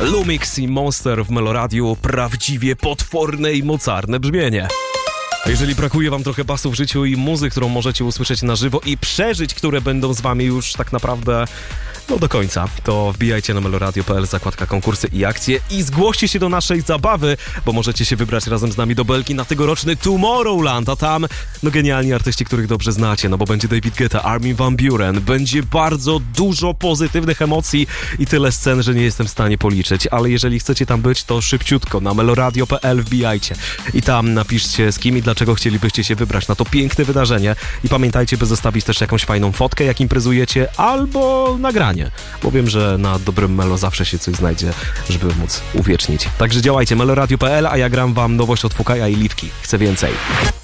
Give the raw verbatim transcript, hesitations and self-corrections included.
Lumix i Monster w Meloradiu, prawdziwie potworne i mocarne brzmienie. A jeżeli brakuje wam trochę basu w życiu i muzy, którą możecie usłyszeć na żywo i przeżyć, które będą z wami już tak naprawdę no do końca, to wbijajcie na meloradio kropka p l, zakładka konkursy i akcje i zgłoście się do naszej zabawy, bo możecie się wybrać razem z nami do Belgii na tegoroczny Tomorrowland, a tam no genialni artyści, których dobrze znacie, no bo będzie David Guetta, Armin van Buuren, będzie bardzo dużo pozytywnych emocji i tyle scen, że nie jestem w stanie policzyć, ale jeżeli chcecie tam być, to szybciutko na meloradio kropka p l wbijajcie i tam napiszcie z kim i dlaczego chcielibyście się wybrać na to piękne wydarzenie i pamiętajcie, by zostawić też jakąś fajną fotkę, jak imprezujecie, albo nagranie, bo wiem, że na dobrym melo zawsze się coś znajdzie, żeby móc uwiecznić. Także działajcie, meloradio kropka p l, a ja gram wam nowość od Fukaja i Liwki. Chcę więcej.